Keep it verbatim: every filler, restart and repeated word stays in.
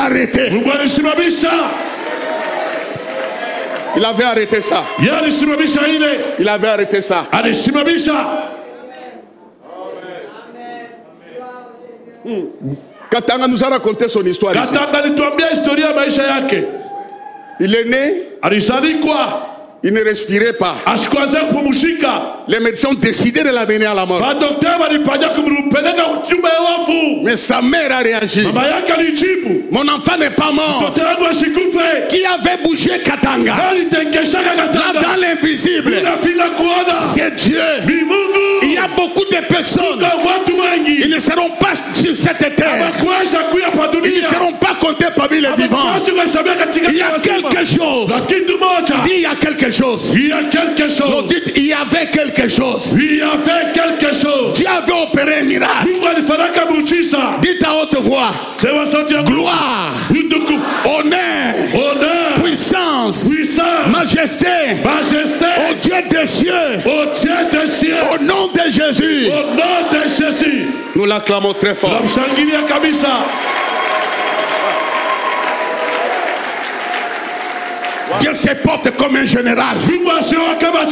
arrêté. Il avait arrêté ça. Il avait arrêté ça. Katanga nous a raconté son histoire ici. Il est né. Il ne respirait pas. Les médecins ont décidé de l'amener à la mort. Mais sa mère a réagi. Mon enfant n'est pas mort. Qui avait bougé Katanga? Là dans l'invisible, c'est Dieu. Il y a beaucoup de personnes. Ils ne seront pas sur cette terre. Ils ne seront pas comptés parmi les vivants. Il y a quelque chose. Dis, il y a quelque chose. Il y a quelque chose. Non, dites, il y avait quelque chose. Il y avait quelque chose. Dieu avait opéré un miracle. Dites à haute voix. Gloire. Honneur. Honneur. Puissance. Puissance. Majesté. Majesté. Au Dieu des cieux. Au Dieu des cieux. Au nom de Jésus. Au nom de Jésus. Nous l'acclamons très fort. Dieu se porte comme un général.